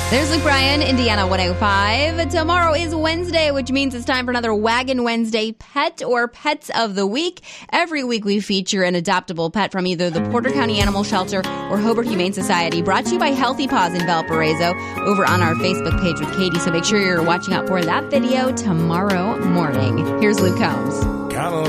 There's Luke Bryan, Indiana 105. Tomorrow is Wednesday, which means it's time for another Wagon Wednesday Pet or Pets of the Week. Every week we feature an adoptable pet from either the Porter County Animal Shelter or Hobart Humane Society, brought to you by Healthy Paws in Valparaiso over on our Facebook page with Katie. So make sure you're watching out for that video tomorrow morning. Here's Luke Combs. Count on